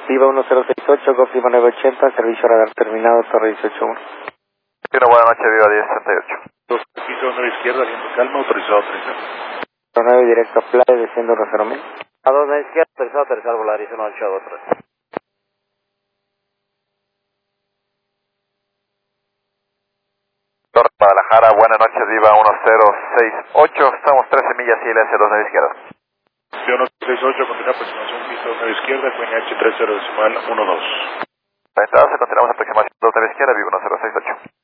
Viva 1068, Golf Lima 980, servicio radar terminado, Torre 181. Buenas noches, Viva 1068. Piso 9 izquierda, viento calma, autorizado 30. 9 directo a playa, desciendo 100.000. A 2 9 izquierda, autorizado, tercer Volaris 183. Torre Guadalajara, buenas noches, Viva 1068, estamos 13 millas y LS 2 9 izquierda. Viva 1068, continúa aproximación, piso 9 izquierda, QNH 30 decimal 12. Entonces continuamos aproximación 2 9 izquierda, Viva 1068.